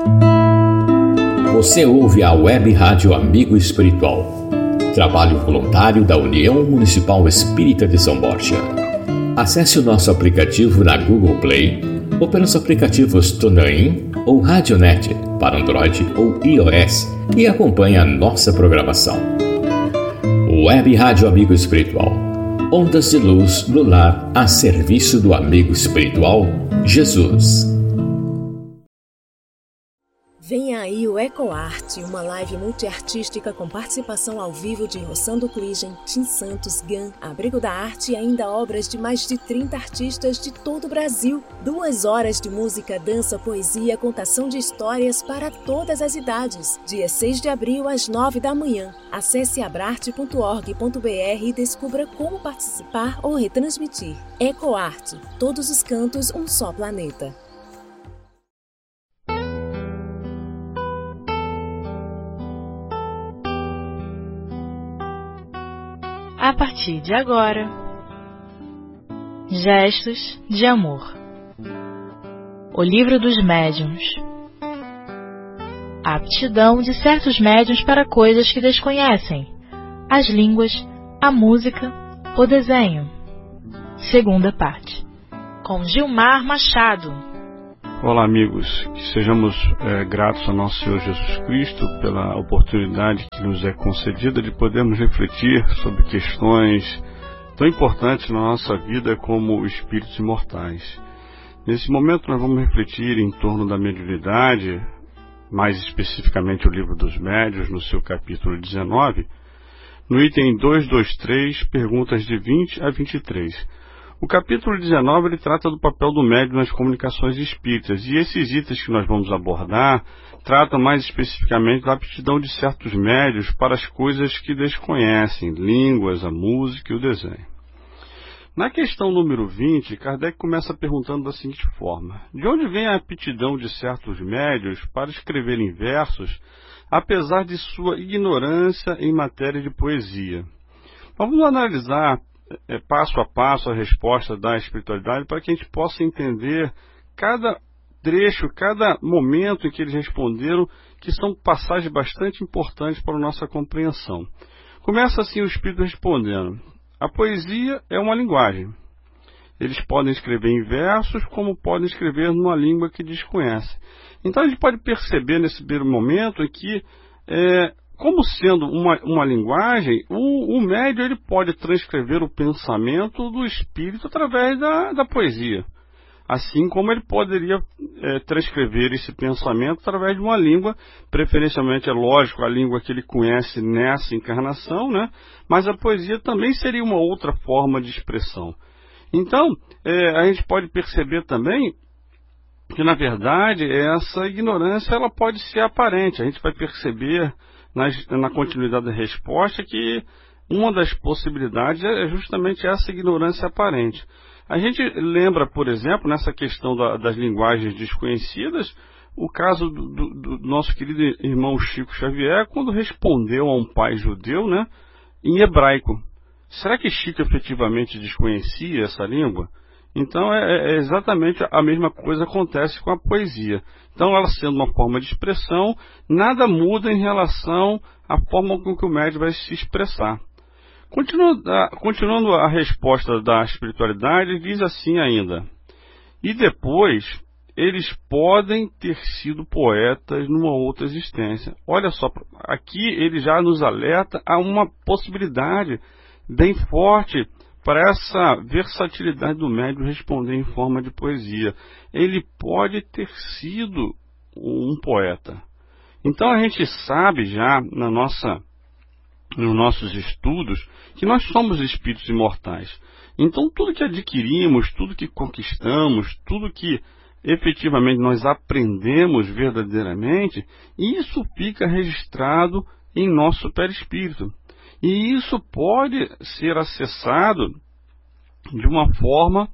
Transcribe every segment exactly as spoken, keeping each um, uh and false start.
Você ouve a Web Rádio Amigo Espiritual, trabalho voluntário da União Municipal Espírita de São Borja. Acesse o nosso aplicativo na Google Play ou pelos aplicativos TuneIn ou Radionet para Android ou iOS e acompanhe a nossa programação. Web Rádio Amigo Espiritual, ondas de luz no lar a serviço do amigo espiritual Jesus. Vem aí o EcoArte, uma live multiartística com participação ao vivo de Rossando Cligem, Tim Santos, Gan, Abrigo da Arte e ainda obras de mais de trinta artistas de todo o Brasil. Duas horas de música, dança, poesia, contação de histórias para todas as idades. Dia seis de abril, às nove da manhã. Acesse abrarte ponto org ponto br e descubra como participar ou retransmitir. EcoArte, todos os cantos, um só planeta. A partir de agora, Gestos de Amor. O Livro dos Médiuns. A aptidão de certos médiuns para coisas que desconhecem: as línguas, a música, o desenho. Segunda parte. Com Gilmar Machado. Olá, amigos, que sejamos é, gratos ao nosso Senhor Jesus Cristo pela oportunidade que nos é concedida de podermos refletir sobre questões tão importantes na nossa vida como espíritos imortais. Nesse momento nós vamos refletir em torno da mediunidade, mais especificamente o Livro dos Médiuns, no seu capítulo dezenove, no item duzentos e vinte e três, perguntas de vinte a vinte e três. O capítulo dezenove ele trata do papel do médium nas comunicações espíritas, e esses itens que nós vamos abordar tratam mais especificamente da aptidão de certos médiuns para as coisas que desconhecem, línguas, a música e o desenho. Na questão número vinte, Kardec começa perguntando da seguinte forma: de onde vem a aptidão de certos médiuns para escrever em versos, apesar de sua ignorância em matéria de poesia? Vamos analisar É, passo a passo a resposta da espiritualidade para que a gente possa entender cada trecho, cada momento em que eles responderam, que são passagens bastante importantes para a nossa compreensão. Começa assim o espírito respondendo: a poesia é uma linguagem. Eles podem escrever em versos, como podem escrever numa língua que desconhecem. Então a gente pode perceber nesse primeiro momento que é, como sendo uma, uma linguagem, o, o médium ele pode transcrever o pensamento do espírito através da, da poesia. Assim como ele poderia é, transcrever esse pensamento através de uma língua, preferencialmente, é lógico, a língua que ele conhece nessa encarnação, né? Mas a poesia também seria uma outra forma de expressão. Então, é, a gente pode perceber também que, na verdade, essa ignorância ela pode ser aparente. A gente vai perceber Na, na continuidade da resposta que uma das possibilidades é justamente essa ignorância aparente. A gente lembra, por exemplo, nessa questão da, das linguagens desconhecidas, o caso do, do, do nosso querido irmão Chico Xavier, quando respondeu a um pai judeu, né, em hebraico. Será que Chico efetivamente desconhecia essa língua? Então é, é exatamente a mesma coisa acontece com a poesia. Então, ela sendo uma forma de expressão, nada muda em relação à forma com que o médium vai se expressar. Continuando a, continuando a resposta da espiritualidade, diz assim ainda: e depois, eles podem ter sido poetas numa outra existência. Olha só, aqui ele já nos alerta a uma possibilidade bem forte para essa versatilidade do médium responder em forma de poesia. Ele pode ter sido um poeta. Então a gente sabe já na nossa, nos nossos estudos que nós somos espíritos imortais. Então tudo que adquirimos, tudo que conquistamos, tudo que efetivamente nós aprendemos verdadeiramente, isso fica registrado em nosso perispírito. E isso pode ser acessado de uma forma,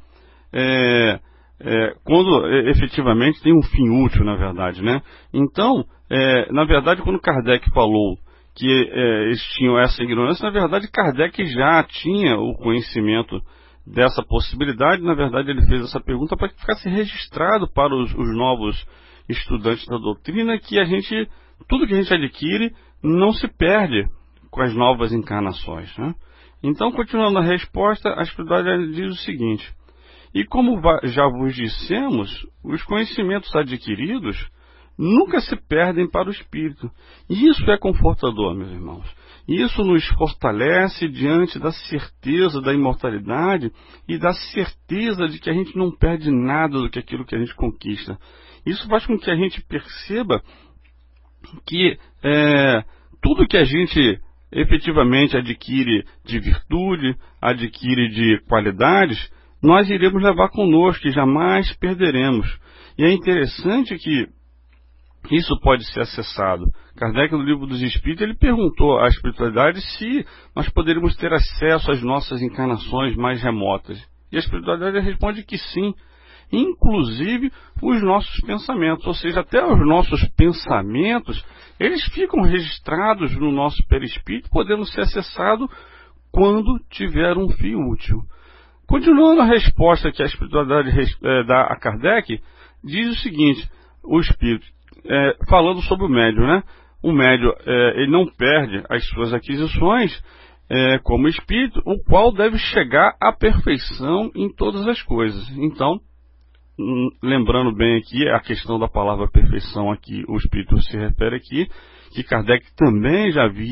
é, é, quando é, efetivamente tem um fim útil, na verdade, né? Então, é, na verdade, quando Kardec falou que é, eles tinham essa ignorância, na verdade, Kardec já tinha o conhecimento dessa possibilidade. Na verdade, ele fez essa pergunta para que ficasse registrado para os, os novos estudantes da doutrina, que a gente, tudo que a gente adquire não se perde com as novas encarnações, né? Então, continuando a resposta, a espiritualidade diz o seguinte: e como já vos dissemos, os conhecimentos adquiridos nunca se perdem para o espírito. E isso é confortador, meus irmãos. Isso nos fortalece diante da certeza da imortalidade e da certeza de que a gente não perde nada do que aquilo que a gente conquista. Isso faz com que a gente perceba que é, tudo que a gente efetivamente adquire de virtude, adquire de qualidades, nós iremos levar conosco e jamais perderemos. E é interessante que isso pode ser acessado. Kardec, no Livro dos Espíritos, ele perguntou à espiritualidade se nós poderíamos ter acesso às nossas encarnações mais remotas. E a espiritualidade responde que sim, inclusive os nossos pensamentos, ou seja, até os nossos pensamentos, eles ficam registrados no nosso perispírito, podendo ser acessados quando tiver um fim útil. Continuando a resposta que a espiritualidade é, dá a Kardec, diz o seguinte: o espírito, é, falando sobre o médium, né? O médium, é, ele não perde as suas aquisições é, como espírito, o qual deve chegar à perfeição em todas as coisas. Então, lembrando bem aqui a questão da palavra perfeição aqui, o espírito se refere aqui, que Kardec também já havia